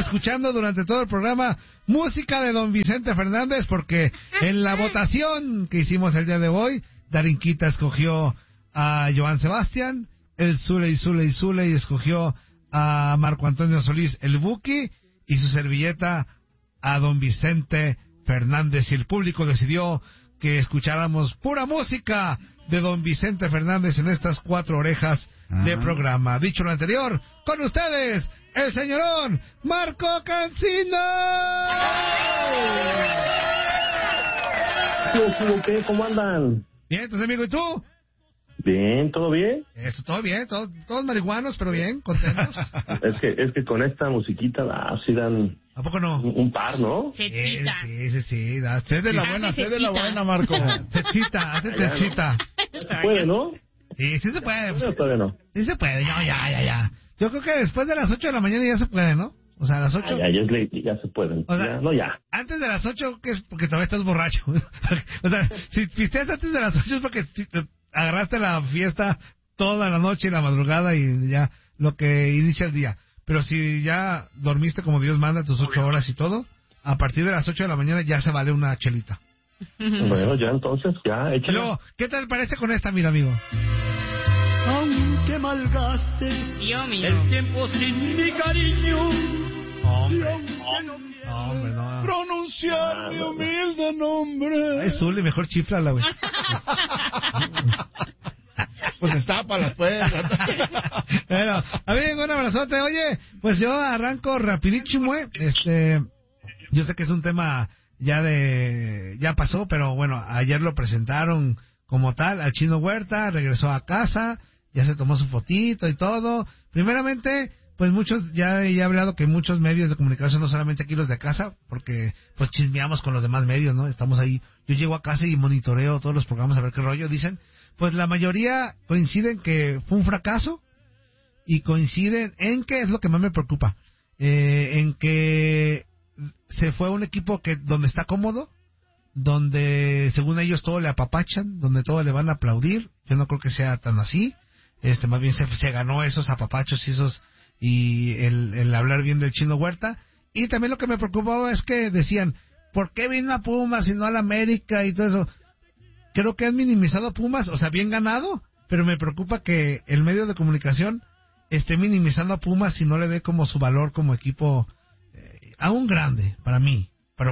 escuchando durante todo el programa música de don Vicente Fernández, porque en la votación que hicimos el día de hoy, Darinquita escogió a Joan Sebastián, el Zuley escogió a Marco Antonio Solís, el Buki, y su servilleta a don Vicente Fernández. Y el público decidió que escucháramos pura música de don Vicente Fernández en estas 4 orejas de programa. Dicho lo anterior, con ustedes, el señorón Marco Cancino. ¿Cómo andan? Bien, entonces, amigo, ¿y tú? Bien, ¿todo bien? Todo bien, todos marihuanos, pero bien, contentos. Es que con esta musiquita sí dan... ¿A poco no? Un par, ¿no? Sí, sé de la buena, Marco. Cechita. Se puede, ¿no? Sí se puede. Pues, todavía no. Sí se puede, ya. Yo creo que después de las 8 de la mañana ya se puede, ¿no? O sea, a las 8... Ya se pueden. O sea, ya. Antes de las 8, que es porque todavía estás borracho. O sea, si pisteas antes de las 8 es porque agarraste la fiesta toda la noche y la madrugada y ya lo que inicia el día. Pero si ya dormiste como Dios manda tus 8 horas y todo, a partir de las 8 de la mañana ya se vale una chelita. Bueno, ya entonces, échale. Luego, ¿qué tal parece con esta, mira, amigo? Aunque malgastes el tiempo sin mi cariño, Hombre, no. pronunciar mi humilde nombre. Es Zuli, mejor chiflala, güey. Pues está para las puertas. Bueno, amigo, un abrazote. Oye, pues yo arranco rapidísimo, yo sé que es un tema ya pasó, pero bueno, ayer lo presentaron como tal al Chino Huerta, regresó a casa, ya se tomó su fotito y todo. Primeramente, pues muchos, ya he hablado que muchos medios de comunicación, no solamente aquí los de casa, porque pues chismeamos con los demás medios, ¿no? Estamos ahí, yo llego a casa y monitoreo todos los programas a ver qué rollo dicen. Pues la mayoría coinciden que fue un fracaso y coinciden en que es lo que más me preocupa, en que se fue a un equipo donde está cómodo, donde según ellos todo le apapachan, donde todo le van a aplaudir. Yo no creo que sea tan así. Más bien se ganó esos apapachos y el hablar bien del Chino Huerta. Y también lo que me preocupaba es que decían, ¿por qué vino a Pumas y no a la América y todo eso? Creo que han minimizado a Pumas, o sea, bien ganado, pero me preocupa que el medio de comunicación esté minimizando a Pumas y no le dé como su valor como equipo aún grande, para mí.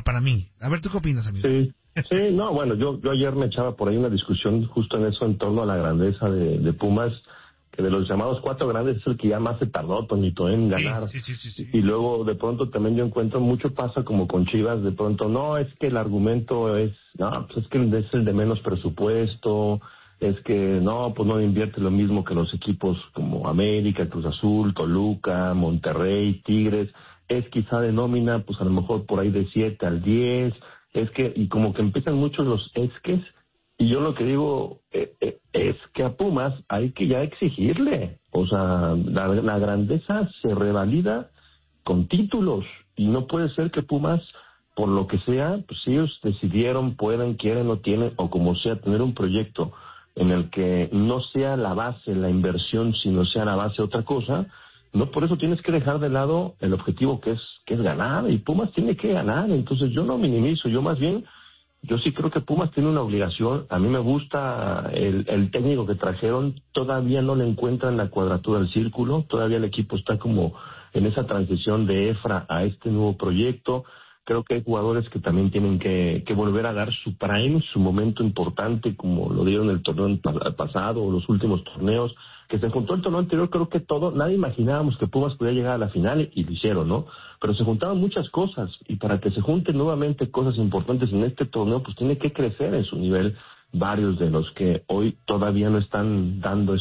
A ver, ¿tú qué opinas, amigo? Sí, no, bueno, yo ayer me echaba por ahí una discusión justo en eso, en torno a la grandeza de Pumas, que de los llamados 4 grandes es el que ya más se tardó, Toñito, en ganar. Sí. Y luego, de pronto, también yo encuentro, mucho pasa como con Chivas, de pronto, no, es que el argumento es que es el de menos presupuesto, es que no, pues no invierte lo mismo que los equipos como América, Cruz Azul, Toluca, Monterrey, Tigres, es quizá de nómina, pues a lo mejor por ahí de 7 al 10, y como que empiezan muchos los esques, y yo lo que digo es que a Pumas hay que ya exigirle, o sea, la grandeza se revalida con títulos, y no puede ser que Pumas, por lo que sea, pues si ellos decidieron, pueden, quieren o tienen, o como sea, tener un proyecto en el que no sea la base la inversión, sino sea la base otra cosa, no por eso tienes que dejar de lado el objetivo que es ganar, y Pumas tiene que ganar. Entonces yo no minimizo, yo más bien, yo sí creo que Pumas tiene una obligación. A mí me gusta el técnico que trajeron, todavía no le encuentran la cuadratura del círculo, todavía el equipo está como en esa transición de Efra a este nuevo proyecto. Creo que hay jugadores que también tienen que volver a dar su prime, su momento importante, como lo dieron el torneo pasado o los últimos torneos, que se juntó el torneo anterior. Creo que nadie imaginábamos que Pumas podía llegar a la final y lo hicieron, ¿no? Pero se juntaron muchas cosas, y para que se junten nuevamente cosas importantes en este torneo, pues tiene que crecer en su nivel varios de los que hoy todavía no están dando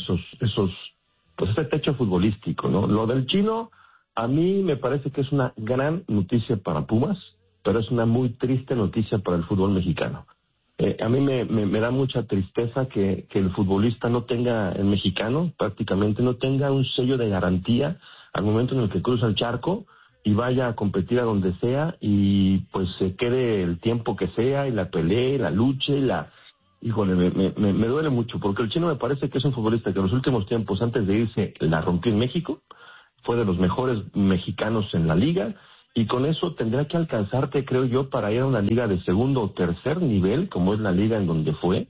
ese techo futbolístico, ¿no? Lo del Chino, a mí me parece que es una gran noticia para Pumas, pero es una muy triste noticia para el fútbol mexicano. A mí me da mucha tristeza que el futbolista no tenga, el mexicano prácticamente, no tenga un sello de garantía al momento en el que cruza el charco y vaya a competir a donde sea, y pues se quede el tiempo que sea y la pelee, la luche, Híjole, me duele mucho, porque el Chino me parece que es un futbolista que en los últimos tiempos, antes de irse, la rompió en México, fue de los mejores mexicanos en la liga, y con eso tendrá que alcanzarte, creo yo, para ir a una liga de segundo o tercer nivel, como es la liga en donde fue,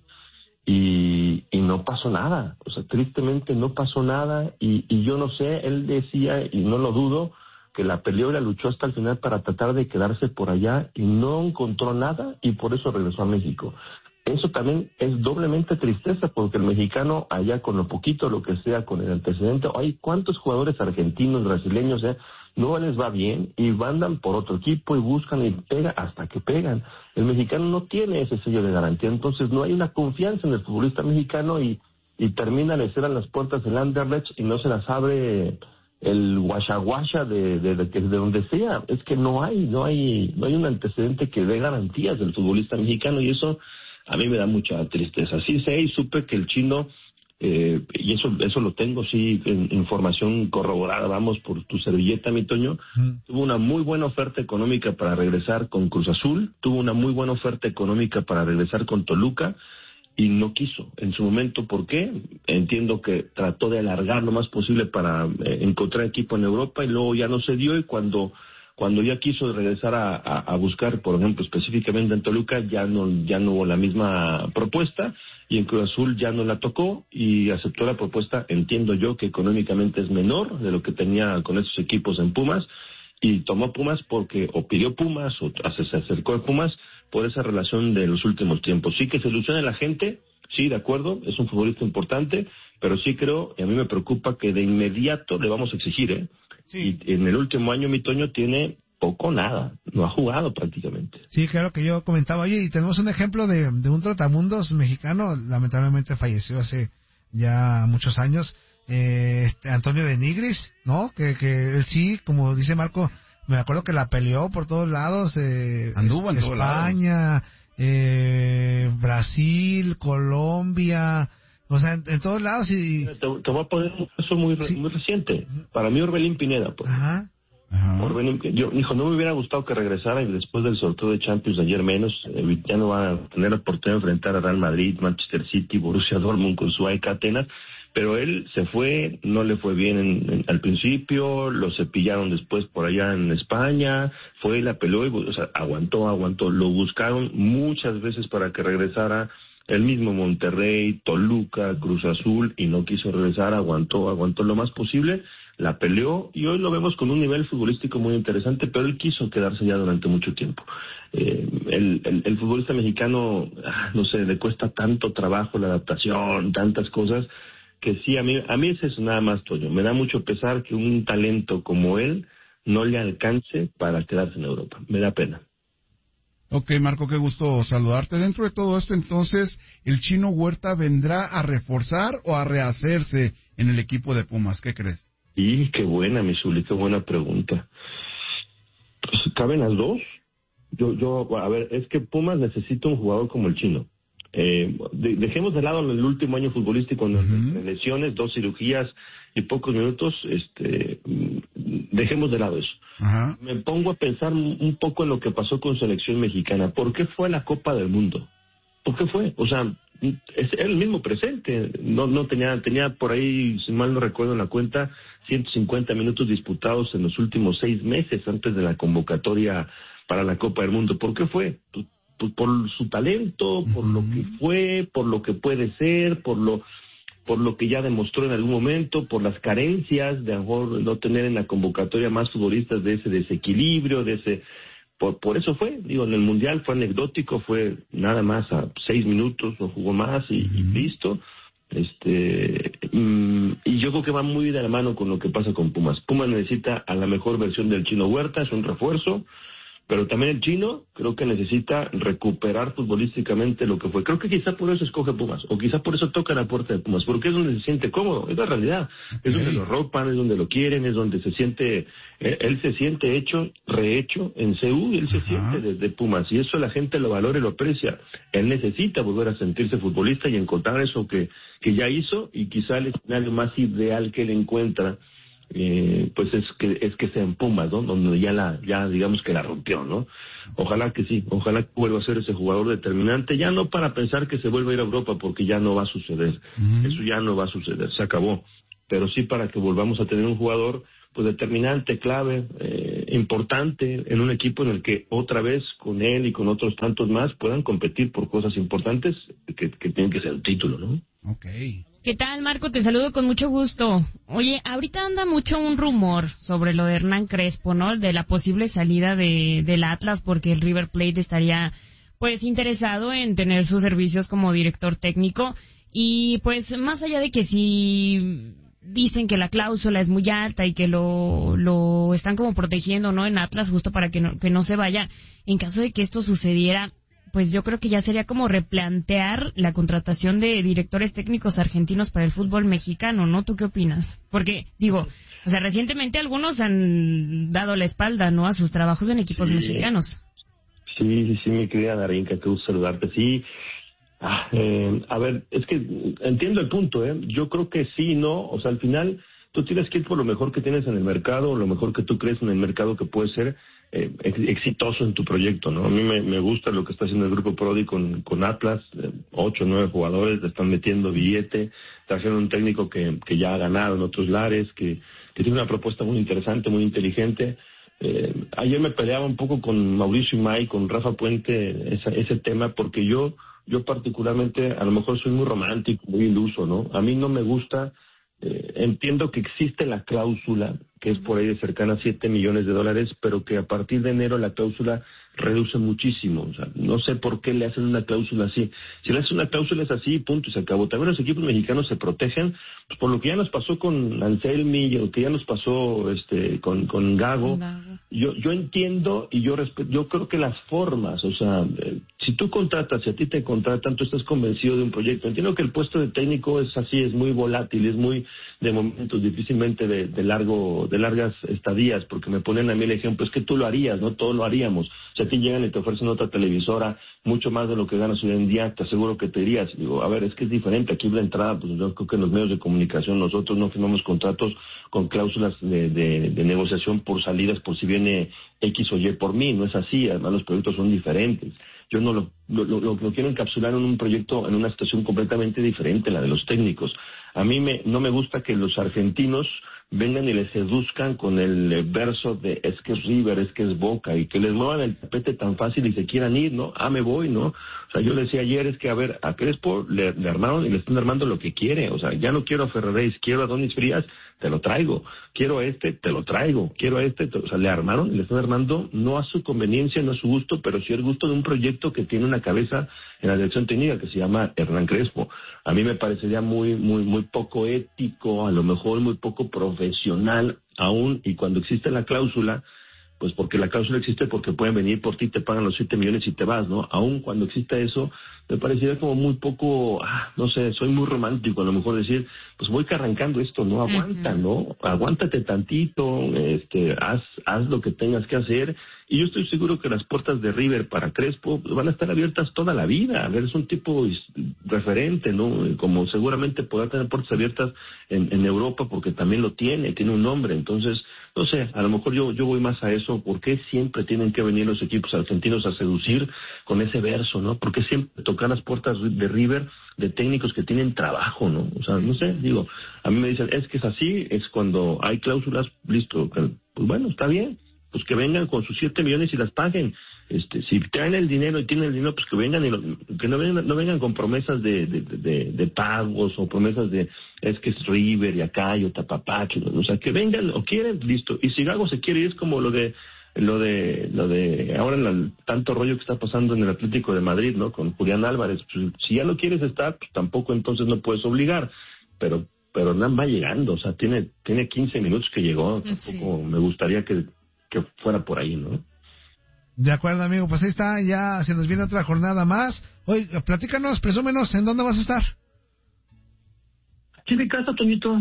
y no pasó nada. O sea, tristemente no pasó nada, y yo no sé, él decía, y no lo dudo, que la peleó y la luchó hasta el final para tratar de quedarse por allá, y no encontró nada, y por eso regresó a México. Eso también es doblemente tristeza, porque el mexicano allá, con lo poquito, lo que sea, con el antecedente, hay cuántos jugadores argentinos, brasileños, no les va bien y andan por otro equipo y buscan y pega hasta que pegan. El mexicano no tiene ese sello de garantía, entonces no hay una confianza en el futbolista mexicano, y termina de ser a las puertas del Anderlecht y no se las abre el guachaguacha de donde sea. Es que no hay un antecedente que dé garantías del futbolista mexicano, y eso a mí me da mucha tristeza. Sí sé y supe que el chino, y eso lo tengo, sí, en información corroborada, vamos, por tu servilleta, mi Toño, tuvo una muy buena oferta económica para regresar con Cruz Azul, tuvo una muy buena oferta económica para regresar con Toluca, y no quiso en su momento. ¿Por qué? Entiendo que trató de alargar lo más posible para encontrar equipo en Europa, y luego ya no se dio, y cuando ya quiso regresar a buscar, por ejemplo, específicamente en Toluca, ya no hubo la misma propuesta, y en Cruz Azul ya no la tocó, y aceptó la propuesta, entiendo yo, que económicamente es menor de lo que tenía con esos equipos en Pumas, y tomó Pumas o pidió Pumas, o se acercó a Pumas por esa relación de los últimos tiempos. Sí que se ilusiona la gente, sí, de acuerdo, es un futbolista importante, pero sí creo, y a mí me preocupa, que de inmediato le vamos a exigir, Sí. Y en el último año, mi Toño, tiene poco o nada, no ha jugado prácticamente. Sí, claro, que yo comentaba, oye, y tenemos un ejemplo de un trotamundos mexicano, lamentablemente falleció hace ya muchos años, Antonio de Nigris, ¿no? Que él sí, como dice Marco, me acuerdo que la peleó por todos lados, anduvo en España, Brasil, Colombia, o sea, en todos lados. Y te voy a poner un caso muy reciente. Para mí, Orbelín Pineda, pues. Ajá. Orbelín, no me hubiera gustado que regresara, y después del sorteo de Champions de ayer menos, ya no va a tener la oportunidad de enfrentar a Real Madrid, Manchester City, Borussia Dortmund con su AEK Atenas, pero él se fue, no le fue bien al principio, lo cepillaron después por allá en España, fue, la peló, o sea, aguantó, lo buscaron muchas veces para que regresara, el mismo Monterrey, Toluca, Cruz Azul, y no quiso regresar, aguantó lo más posible, la peleó, y hoy lo vemos con un nivel futbolístico muy interesante, pero él quiso quedarse ya durante mucho tiempo. El futbolista mexicano, no sé, le cuesta tanto trabajo la adaptación, tantas cosas, que sí, a mí es eso nada más, Toño. Me da mucho pesar que un talento como él no le alcance para quedarse en Europa. Me da pena. Ok, Marco, qué gusto saludarte. Dentro de todo esto, entonces, ¿el Chino Huerta vendrá a reforzar o a rehacerse en el equipo de Pumas? ¿Qué crees? Y qué buena, mi Zuli, qué buena pregunta. Pues, ¿caben las dos? A ver, es que Pumas necesita un jugador como el Chino. Dejemos de lado en el último año futbolístico, en lesiones, 2 cirugías y pocos minutos, dejemos de lado eso. Ajá. Me pongo a pensar un poco en lo que pasó con selección mexicana. ¿Por qué fue a la Copa del Mundo? ¿Por qué fue? O sea, es el mismo presente. No tenía por ahí, si mal no recuerdo en la cuenta, 150 minutos disputados en los últimos 6 meses antes de la convocatoria para la Copa del Mundo. ¿Por qué fue? Pues por su talento, por lo que fue, por lo que puede ser, por lo que ya demostró en algún momento, por las carencias de a lo mejor no tener en la convocatoria más futbolistas de ese desequilibrio, por eso fue. Digo, en el Mundial fue anecdótico, fue nada más a 6 minutos, no jugó más y listo. Y yo creo que va muy de la mano con lo que pasa con Pumas. Pumas necesita a la mejor versión del Chino Huerta, es un refuerzo, pero también el Chino creo que necesita recuperar futbolísticamente lo que fue. Creo que quizá por eso escoge Pumas, o quizá por eso toca la puerta de Pumas, porque es donde se siente cómodo, es la realidad. Es donde lo ropan, es donde lo quieren, es donde se siente, él se siente rehecho en CU, él se siente desde Pumas, y eso la gente lo valora y lo aprecia. Él necesita volver a sentirse futbolista y encontrar eso que ya hizo, y quizá el escenario más ideal que él encuentra, pues es que sea en Pumas, ¿no? Donde ya digamos que la rompió, ¿no? Ojalá que sí, ojalá que vuelva a ser ese jugador determinante, ya no para pensar que se vuelva a ir a Europa, porque ya no va a suceder, eso ya no va a suceder, se acabó, pero sí para que volvamos a tener un jugador pues determinante, clave, importante en un equipo en el que otra vez con él y con otros tantos más puedan competir por cosas importantes que tienen que ser el título, ¿no? Okay. ¿Qué tal, Marco? Te saludo con mucho gusto. Oye, ahorita anda mucho un rumor sobre lo de Hernán Crespo, ¿no? De la posible salida del Atlas porque el River Plate estaría, pues, interesado en tener sus servicios como director técnico. Y, pues, más allá de que si dicen que la cláusula es muy alta y que lo están como protegiendo, ¿no? En Atlas justo para que no se vaya. En caso de que esto sucediera, pues yo creo que ya sería como replantear la contratación de directores técnicos argentinos para el fútbol mexicano, ¿no? ¿Tú qué opinas? Porque, digo, o sea, recientemente algunos han dado la espalda, ¿no? A sus trabajos en equipos mexicanos. Sí, mi querida Darinka, qué gusto saludarte. Sí, a ver, es que entiendo el punto, ¿eh? Yo creo que sí, ¿no? O sea, al final tú tienes que ir por lo mejor que tienes en el mercado, lo mejor que tú crees en el mercado que puede ser exitoso en tu proyecto, ¿no? A mí me gusta lo que está haciendo el Grupo Prodi con Atlas, 8 o 9 jugadores, le están metiendo billete, está haciendo un técnico que ya ha ganado en otros lares, que tiene una propuesta muy interesante, muy inteligente. Ayer me peleaba un poco con Mauricio Imay, con Rafa Puente, ese tema, porque yo particularmente, a lo mejor soy muy romántico, muy iluso, ¿no? A mí no me gusta, entiendo que existe la cláusula, que es por ahí de cercana a $7 millones, pero que a partir de enero la cláusula reduce muchísimo. O sea, no sé por qué le hacen una cláusula así. Si le hacen una cláusula es así, punto, y se acabó. También los equipos mexicanos se protegen pues, por lo que ya nos pasó con Anselmi, y lo que ya nos pasó con Gago. Yo entiendo y yo respeto, yo creo que las formas, o sea, si tú contratas, si a ti te contratan, tú estás convencido de un proyecto. Entiendo que el puesto de técnico es así, es muy volátil, es muy de momentos, difícilmente de largas estadías, porque me ponen a mí el ejemplo, es que tú lo harías, ¿no? Todos lo haríamos. Si a ti llegan y te ofrecen otra televisora, mucho más de lo que ganas hoy en día, te aseguro que te dirías. Digo, a ver, es que es diferente. Aquí la entrada, pues yo creo que en los medios de comunicación nosotros no firmamos contratos con cláusulas de negociación por salidas, por si viene X o Y por mí. No es así, además los proyectos son diferentes. Yo no lo quiero encapsular en un proyecto, en una situación completamente diferente, la de los técnicos. A mí no me gusta que los argentinos vengan y les seduzcan con el verso de es que es River, es que es Boca, y que les muevan el tapete tan fácil y se quieran ir, ¿no? Me voy, ¿no? O sea, yo le decía ayer, es que a ver, a Crespo le armaron y le están armando lo que quiere. O sea, ya no quiero a Ferreréis, quiero a Donis Frías, te lo traigo. Quiero a te lo traigo. Quiero a o sea, le armaron y le están armando no a su conveniencia, no a su gusto, pero sí al gusto de un proyecto que tiene una cabeza en la dirección técnica que se llama Hernán Crespo. A mí me parecería muy poco ético, a lo mejor muy poco profesional aún, y cuando existe la cláusula, pues porque la cláusula existe porque pueden venir por ti, te pagan los 7 millones y te vas, ¿no? Aún cuando exista eso, me parecería como muy poco, no sé, soy muy romántico, a lo mejor decir, pues voy que arrancando esto, ¿no? Aguanta, ¿no? Aguántate tantito, haz lo que tengas que hacer, y yo estoy seguro que las puertas de River para Crespo van a estar abiertas toda la vida. A ver, es un tipo referente, ¿no? Como seguramente podrá tener puertas abiertas en Europa porque también lo tiene un nombre. Entonces, no sé, a lo mejor yo voy más a eso. ¿Por qué siempre tienen que venir los equipos argentinos a seducir con ese verso, ¿no? ¿Por qué siempre tocar las puertas de River de técnicos que tienen trabajo, ¿no? O sea, no sé, digo, a mí me dicen, es que es así, es cuando hay cláusulas, listo, pues bueno, está bien. Pues que vengan con sus 7 millones y las paguen. Si traen el dinero y tienen el dinero, pues que vengan que no vengan con promesas de pagos o promesas de es que es River y acá y Otapapacho. O sea, que vengan o quieren, listo. Y si Gago se quiere ir, es como lo de ahora en tanto rollo que está pasando en el Atlético de Madrid, ¿no? Con Julián Álvarez. Pues, si ya no quieres estar, pues tampoco entonces no puedes obligar. Pero Hernán va llegando, o sea, tiene 15 minutos que llegó. Tampoco me gustaría que fuera por ahí, ¿no? De acuerdo, amigo, pues ahí está, ya se nos viene otra jornada más. Oye, platícanos, presúmenos, ¿en dónde vas a estar? Aquí de casa, Toñito.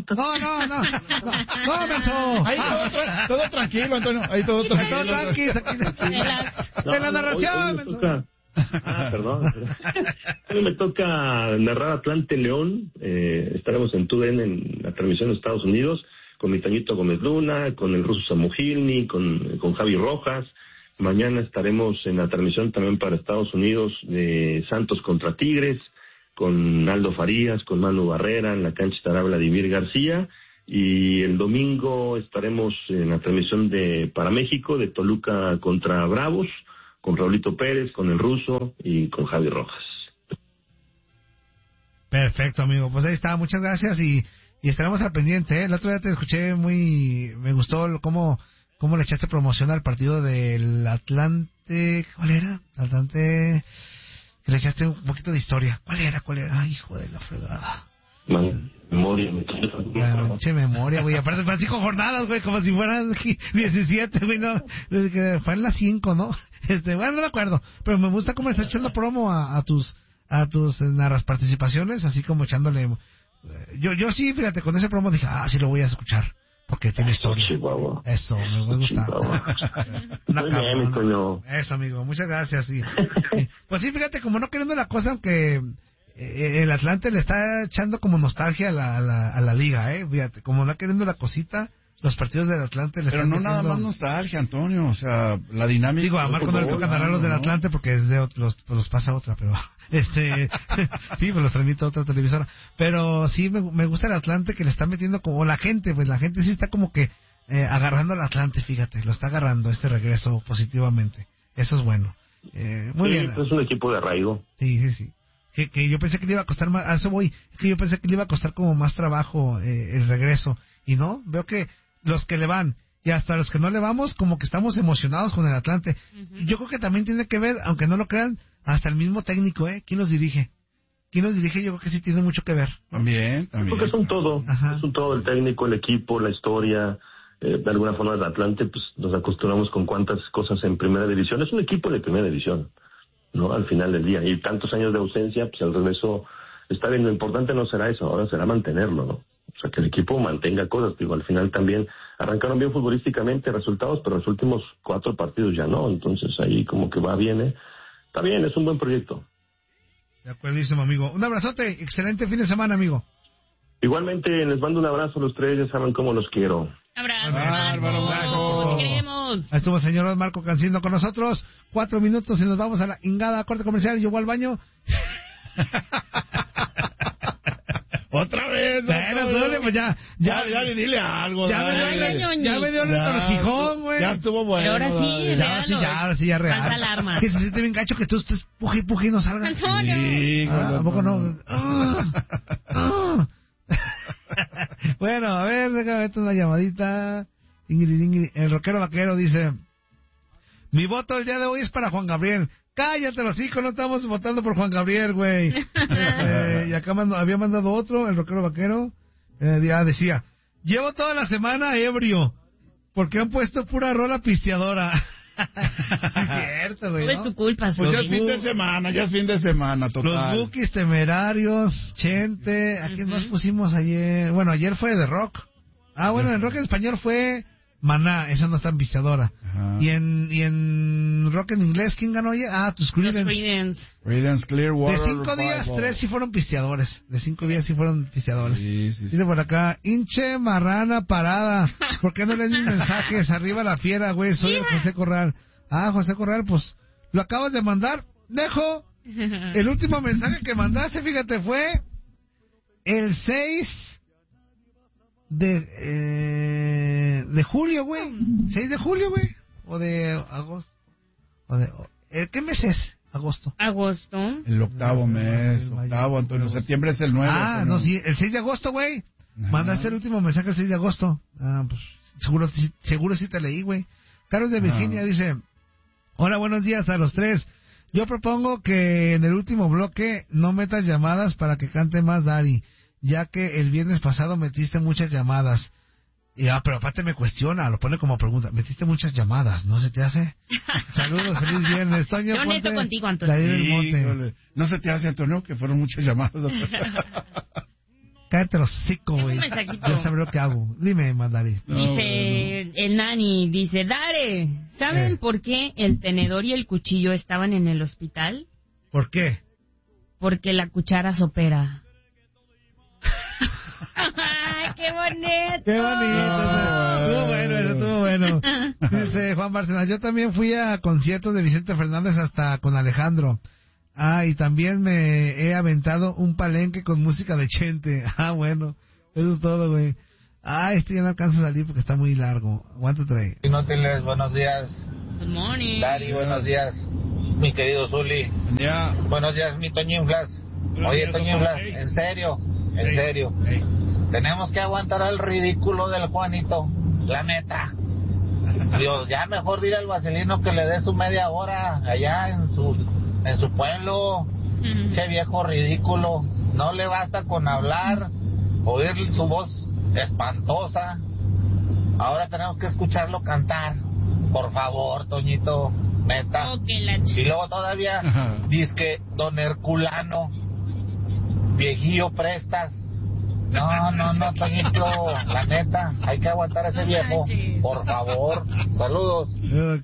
No, Menso. Ahí todo tranquilo, Antonio, ahí todo tranquilo. En la narración, Menso. Perdón. Hoy me toca narrar Atlante León, estaremos en TUDN en la transmisión de Estados Unidos, con mi Tañito Gómez Luna, con el ruso Samugilny, con Javi Rojas. Mañana estaremos en la transmisión también para Estados Unidos de Santos contra Tigres, con Aldo Farías, con Manu Barrera, en la cancha estará Vladimir García, Y el domingo estaremos en la transmisión para México, de Toluca contra Bravos, con Raulito Pérez, con el Ruso y con Javi Rojas. Perfecto, amigo. Pues ahí está, muchas gracias y estaremos al pendiente, ¿eh? El otro día te escuché me gustó cómo le echaste promoción al partido del Atlante, ¿cuál era? Atlante, que le echaste un poquito de historia. ¿Cuál era? Ay, hijo de la fregada. Memoria, memoria, güey. Aparte, fue 5 jornadas, güey, como si fueran 17, güey, no. Fue en las 5, ¿no? Bueno, no me acuerdo. Pero me gusta cómo le estás echando promo a tus narras participaciones, así como echándole. Yo sí, fíjate, con ese promo dije, sí lo voy a escuchar. Porque tiene historia. Chihuahua. Eso, me gusta. Eso, amigo, muchas gracias. Sí. Pues sí, fíjate, como no queriendo la cosa, aunque el Atlante le está echando como nostalgia a la liga, fíjate, como no queriendo la cosita, los partidos del Atlante le pero están no nada más nostalgia, Antonio, o sea, la dinámica. Digo, a Marco no le toca narrar los del Atlante porque es de los pasa otra, pero sí, pues los transmite otra televisora. Pero sí me gusta el Atlante, que le está metiendo como la gente sí está como que agarrando al Atlante, fíjate, lo está agarrando este regreso positivamente. Eso es bueno. Muy bien. Es un equipo de arraigo. Sí. Que yo pensé que le iba a costar más, a eso voy, que yo pensé que le iba a costar como más trabajo el regreso, y no, veo que los que le van y hasta los que no le vamos, como que estamos emocionados con el Atlante. Uh-huh. Yo creo que también tiene que ver, aunque no lo crean, hasta el mismo técnico, ¿quién los dirige? Yo creo que sí tiene mucho que ver. También. Porque es un todo. Ajá. Es un todo, el técnico, el equipo, la historia. De alguna forma el Atlante, pues nos acostumbramos con cuántas cosas en primera división. Es un equipo de primera división, ¿no? Al final del día. Y tantos años de ausencia, pues el regreso está bien. Lo importante no será eso, ahora será mantenerlo, ¿no? O sea, que el equipo mantenga cosas. Digo, al final también arrancaron bien futbolísticamente resultados, pero los últimos 4 partidos ya no. Entonces ahí como que va bien, Está bien, es un buen proyecto. De acuerdísimo, amigo. Un abrazote, excelente fin de semana, amigo. Igualmente, les mando un abrazo a los 3, ya saben cómo los quiero. Abrazo, Marco. Te queremos. Ahí estuvo el señor Marco Cancino con nosotros. 4 minutos y nos vamos a la ingada corte comercial. Llegó al baño. Otra vez. Bueno, pues ya dile algo. Ya me dio el retorcijón, güey. Ya estuvo bueno. Pero ahora sí, ya real. Falta alarma. Que se siente bien gacho que tú estés puji y no salgas. Antonio. Sí, ¿a poco no? Bueno, a ver, déjame ver una llamadita. Ingrid. El rockero vaquero dice: mi voto el día de hoy es para Juan Gabriel. Cállate los hijos, no estamos votando por Juan Gabriel, güey. Y acá había mandado otro, el rockero vaquero. Decía: llevo toda la semana ebrio, porque han puesto pura rola pisteadora. Cierto, güey, ¿no? Es tu culpa, pues ya es fin de semana, total. Los Bukis, Temerarios, Chente. ¿A quién más pusimos ayer? Bueno, ayer fue de rock. Bueno, en rock en español fue Maná, esa no está en pisteadora. Y en rock en inglés, ¿quién ganó ayer? Tus Creedence. Creedence Clearwater. De 5 días, 3 sí fueron pisteadores. Sí. Dice por acá: hinche marrana parada. ¿Por qué no lees mis mensajes? Arriba la fiera, güey. Soy el José Corral. José Corral, pues, ¿lo acabas de mandar? Dejo. El último mensaje que mandaste, fíjate, fue el 6 de julio, güey. 6 de julio, güey. O de agosto. ¿Qué mes es? Agosto. El octavo mes. Antonio. Septiembre es el 9. No, sí. El 6 de agosto, güey. Mandaste el último mensaje el 6 de agosto. Pues seguro sí te leí, güey. Carlos de Virginia dice: hola, buenos días a los 3. Yo propongo que en el último bloque no metas llamadas para que cante más Dari, ya que el viernes pasado metiste muchas llamadas. Pero aparte me cuestiona, lo pone como pregunta: metiste muchas llamadas, ¿no se te hace? Saludos, feliz viernes. Toño Yo neto contigo, Antonio. No se te hace, Antonio, que fueron muchas llamadas. Cállate los hocico, güey. Yo sabré lo que hago. Dime, Mandari. Dice el Nani, dice: Dare, ¿saben por qué el tenedor y el cuchillo estaban en el hospital? ¿Por qué? Porque la cuchara sopera. ¡Qué bonito! ¡Qué bonito! Estuvo bueno. Dice Juan Bárcenas: yo también fui a conciertos de Vicente Fernández hasta con Alejandro. Y también me he aventado un palenque con música de Chente. Bueno, eso es todo, güey. Ay, ya no alcanzo a salir porque está muy largo. Aguanta trae. Inútiles, buenos días. Good morning. Dari, buenos días. Mi querido Zuli. Ya. Buenos días, mi Toñín Flas. Oye, Toñín Flas, en serio. Tenemos que aguantar el ridículo del Juanito. La neta. Dios, ya mejor dile al Vaselino que le dé su media hora allá en su pueblo. Che viejo ridículo. No le basta con hablar, oír su voz espantosa. Ahora tenemos que escucharlo cantar. Por favor, Toñito, neta. Y luego todavía dizque don Herculano, viejillo prestas. No, Toñito, la neta, hay que aguantar a ese viejo. Por favor, saludos.